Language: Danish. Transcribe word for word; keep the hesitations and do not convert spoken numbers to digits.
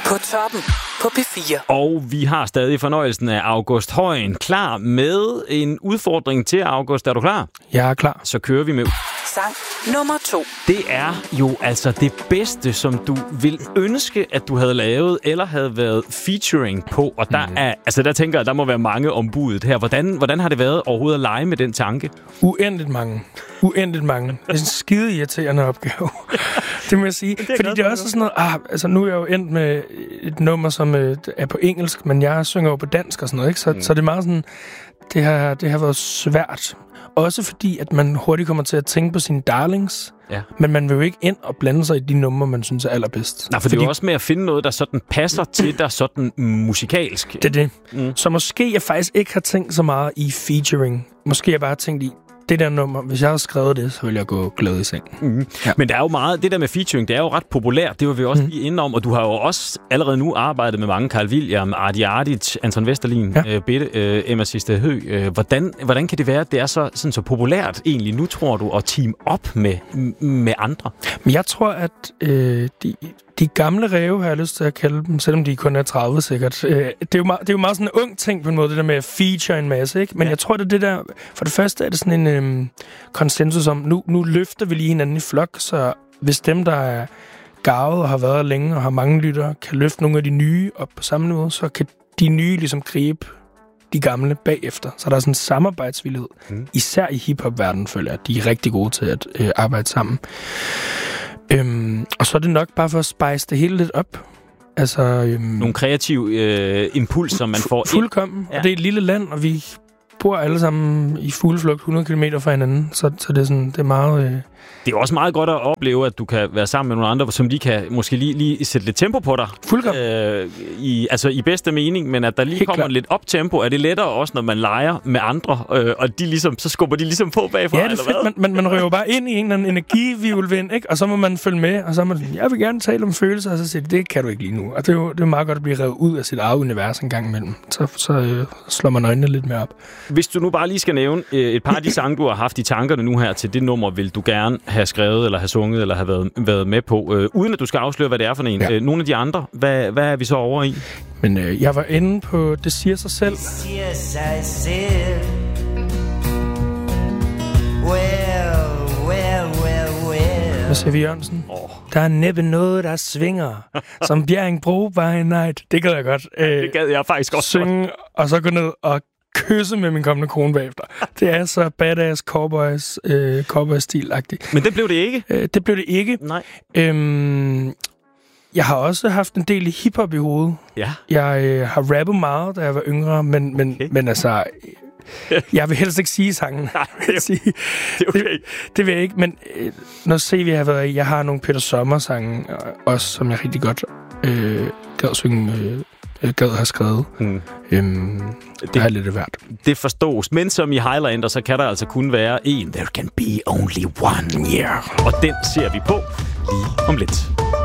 På toppen på P fire. Og vi har stadig fornøjelsen af August Højen klar med en udfordring til August. Er du klar? Jeg er klar. Så kører vi med. Sang nummer to. Det er jo altså det bedste, som du vil ønske, at du havde lavet, eller havde været featuring på. Og der, mm. er, altså der tænker jeg, der må være mange om budet her. Hvordan, hvordan har det været overhovedet at lege med den tanke? Uendeligt mange. Uendeligt mange. Det er en skide irriterende opgave. Det må jeg sige. Det Fordi det er også sådan noget... Ah, altså nu er jeg jo endt med et nummer, som øh, er på engelsk, men jeg synger jo på dansk og sådan noget, ikke? Så, mm. så det er meget sådan... Det har, det har været svært. Også fordi, at man hurtigt kommer til at tænke på sine darlings. Ja. Men man vil jo ikke ind og blande sig i de numre, man synes er allerbedst. Nej, for fordi... det er jo også med at finde noget, der sådan passer til dig sådan musikalsk. Det er det. Mm. Så måske jeg faktisk ikke har tænkt så meget i featuring. Måske jeg bare har tænkt i, det der nummer, hvis jeg havde skrevet det, så ville jeg gå glad i seng. Mm. Ja. Men der er jo meget, det der med featuring, det er jo ret populært. Det var vi også mm. lige inde om, og du har jo også allerede nu arbejdet med mange. Carl William, Ardi Ardic, Anton Vesterlin, ja. øh, Bitte, øh, Emma Siste Høgh. Øh, hvordan, hvordan kan det være, at det er så, sådan så populært egentlig nu, tror du, at team op med, med andre? Men jeg tror, at øh, de... De gamle ræve har jeg lyst til at kalde dem, selvom de kun er tredive sikkert. Det er jo meget, det er jo meget sådan en ung ting på en måde, det der med at feature en masse, ikke? Men ja. Jeg tror, det er det der... For det første er det sådan en øhm, konsensus om, nu, nu løfter vi lige hinanden i flok, så hvis dem, der er garvet og har været længe og har mange lyttere, kan løfte nogle af de nye op på samme niveau, så kan de nye ligesom gribe de gamle bagefter. Så der er sådan en samarbejdsvillighed. Mm. Især i hiphop-verdenen, føler jeg, at de er rigtig gode til at øh, arbejde sammen. Øhm, og så er det nok bare for at spice det hele lidt op. Altså, øhm, nogle kreative øh, impulser, man får. Fu- fuldkommen. Ja. Og det er et lille land, og vi bor alle sammen i fugleflugt hundrede kilometer fra hinanden. Så, så det er sådan, det er meget... Øh... Det er også meget godt at opleve, at du kan være sammen med nogle andre, som de kan måske lige, lige sætte lidt tempo på dig. Fuldkommen. Øh, i, altså i bedste mening, men at der lige Helt kommer klar. lidt op-tempo. Er det lettere også, når man leger med andre, øh, og de ligesom, så skubber de ligesom på bagfra? Ja, det er fedt. Man, man, man røver bare ind i en eller anden energivirvelvind, ikke? Og så må man følge med, og så må man sige, jeg vil gerne tale om følelser, og så siger de, det kan du ikke lige nu. Og det er jo det er meget godt at blive revet ud af sit eget univers en gang imellem. Så, så øh, slår man øjnene lidt mere op. Hvis du nu bare lige skal nævne øh, et par af de sange, du har haft i tankerne nu her til det nummer, vil du gerne have skrevet, eller have sunget, eller have været, været med på, øh, uden at du skal afsløre, hvad det er for en. Ja. Øh, nogle af de andre, hvad, hvad er vi så over i? Men øh, jeg var inde på Det siger sig selv. Det siger sig selv. Well, well, well, well. Med C V Jørgensen. Oh. Der er næppe noget, der svinger, som Bjerringbro by night. Det gad jeg godt. Øh, det gad jeg faktisk også. Synge, og så gå ned og kysse med min kommende kone bagefter. Det er så badass cowboys, øh, cowboy-stil-agtigt. Men det blev det ikke? Øh, det blev det ikke. Nej. Øhm, jeg har også haft en del hiphop i hovedet. Ja. Jeg øh, har rappet meget, da jeg var yngre, men, men, okay. men altså... Jeg vil helst ikke sige sangen. Nej, det er, sige. Det, er okay. det, det vil jeg ikke, men øh, når C V har været i, jeg har nogle Peter Sommer-sange også, som jeg rigtig godt øh, gad synge... Øh, gad have skrevet. Mm. Øhm, det, det er lidt værd. Det forstås. Men som i Highlander, så kan der altså kun være en. There can be only one, yeah. Og den ser vi på lige om lidt.